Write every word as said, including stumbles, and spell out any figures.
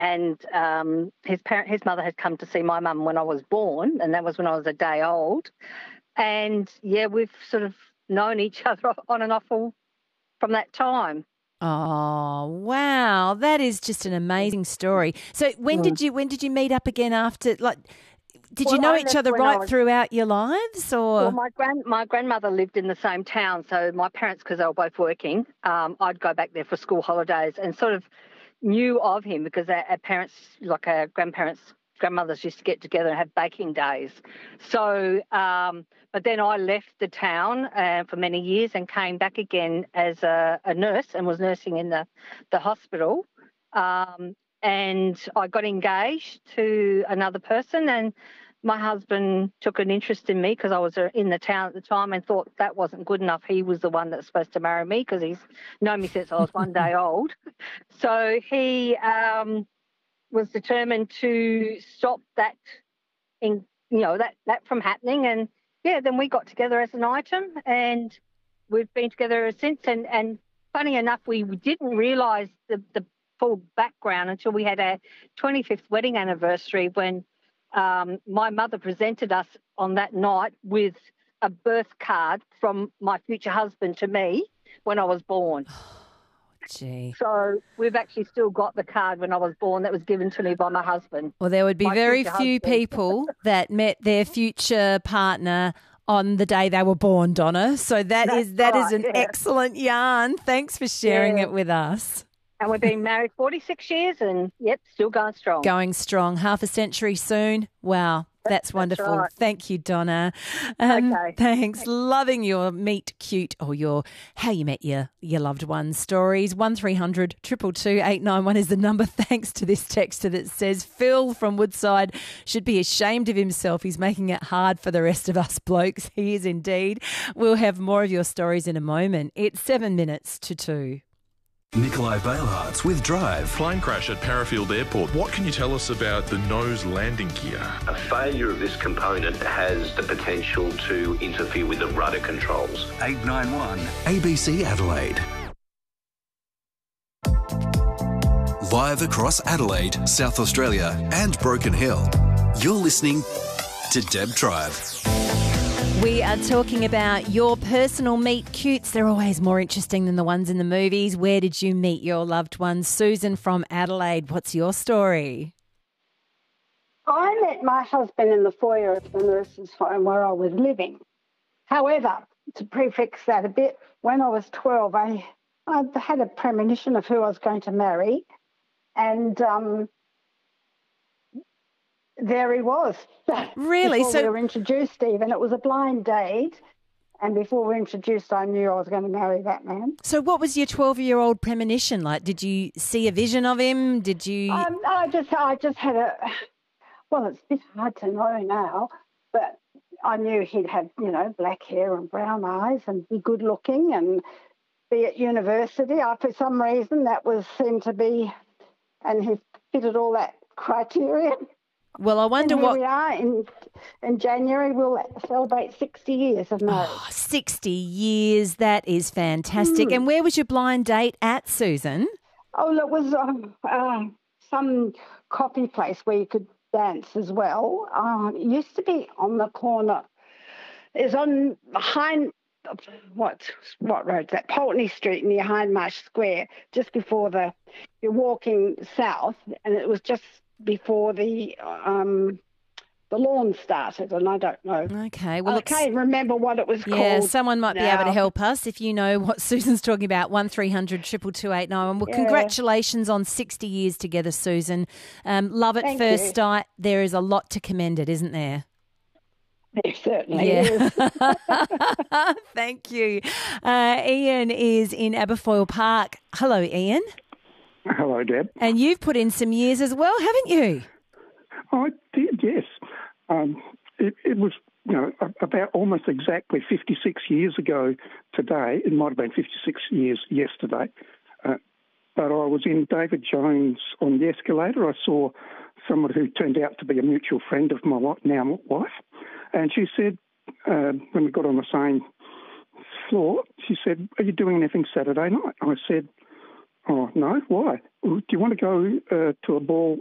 and um, his parent, his mother had come to see my mum when I was born, and that was when I was a day old. And yeah, we've sort of known each other on and off all from that time. Oh, wow. That is just an amazing story. So when did you when did you meet up again after, like, did Well, you know I each left other when I right was- throughout your lives, or? Well, my grand my grandmother lived in the same town, so my parents, because they were both working, um, I'd go back there for school holidays and sort of knew of him because our, our parents, like our grandparents, grandmothers used to get together and have baking days. So, um, but then I left the town uh, for many years and came back again as a, a nurse and was nursing in the, the hospital. Um, and I got engaged to another person, and my husband took an interest in me because I was in the town at the time and thought that wasn't good enough. He was the one that's supposed to marry me because he's known me since I was one day old. So he um, was determined to stop that, in you know, that that from happening. And yeah, then we got together as an item, and we've been together ever since. And and funny enough, we didn't realise the the full background until we had our twenty-fifth wedding anniversary, when um, my mother presented us on that night with a birth card from my future husband to me when I was born. Gee. So we've actually still got the card when I was born that was given to me by my husband. Well, there would be My very future few husband. people that met their future partner on the day they were born, Donna. So that That's is that is right, an yeah. excellent yarn. Thanks for sharing Yeah. it with us. And we've been married forty-six years and, yep, still going strong. Going strong, half a century soon. Wow, that's, That's wonderful. right. Thank you, Donna. Um, Okay. Thanks. Loving your meet cute or your how you met your your loved ones stories. One three hundred two two two eight nine one is the number. Thanks to this texter that says Phil from Woodside should be ashamed of himself. He's making it hard for the rest of us blokes. He is indeed. We'll have more of your stories in a moment. It's seven minutes to two. Nikolai Bailhartz with Drive. Plane crash at Parafield Airport. What can you tell us about the nose landing gear? A failure of this component has the potential to interfere with the rudder controls. eight nine one A B C Adelaide. Live across Adelaide, South Australia and Broken Hill. You're listening to Deb Tribe. We are talking about your personal meet cutes. They're always more interesting than the ones in the movies. Where did you meet your loved ones? Susan from Adelaide, what's your story? I met my husband in the foyer of the nurses' home where I was living. However, to prefix that a bit, when I was twelve, I, I had a premonition of who I was going to marry, and um, there he was. Really? Before So we were introduced, even. It was a blind date, and before we were introduced, I knew I was going to marry that man. So what was your twelve-year-old premonition like? Did you see a vision of him? Did you... Um, I just, I just had a. Well, it's a bit hard to know now, but I knew he'd have, you know, black hair and brown eyes and be good looking and be at university. I, for some reason, that was seemed to be, and he fitted all that criteria. Well, I wonder and here what... we are in, in January. We'll celebrate sixty years of marriage. Oh, sixty years. That is fantastic. Mm. And where was your blind date at, Susan? Oh, it was um, uh, some coffee place where you could dance as well. Um, it used to be on the corner. It's on behind what what road? That Pulteney Street near Hindmarsh Square, just before the you're walking south, and it was just before the um the lawn started, and I don't know. Okay, well, I look, can't remember what it was yeah, called. someone might be able to now. help us if you know what Susan's talking about. One three hundred two two two eight nine. Well, Yeah. congratulations on sixty years together, Susan. Um, love at Thank first you. sight. There is a lot to commend it, isn't there? There certainly Yeah. is. Thank you. Uh, Ian is in Aberfoyle Park. Hello, Ian. Hello, Deb. And you've put in some years as well, haven't you? I did, yes. Um, it, it was, you know, a- about almost exactly fifty-six years ago today. It might have been fifty-six years yesterday. Uh, but I was in David Jones on the escalator. I saw someone who turned out to be a mutual friend of my wi- now wife. And she said, uh, when we got on the same floor, she said, "Are you doing anything Saturday night?" I said, Oh, no, why? Do you want to go uh, to a ball